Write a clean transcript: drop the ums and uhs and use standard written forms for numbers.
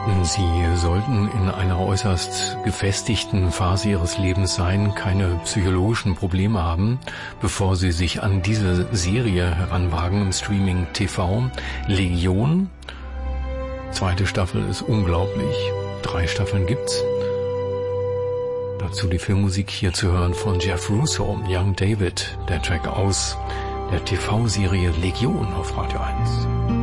Sie sollten in einer äußerst gefestigten Phase Ihres Lebens sein, keine psychologischen Probleme haben, bevor Sie sich an diese Serie heranwagen im Streaming TV. Legion, 2. Staffel ist unglaublich, 3 Staffeln gibt's. Dazu die Filmmusik hier zu hören von Jeff Russo, Young David, der Track aus der TV-Serie Legion auf Radio 1.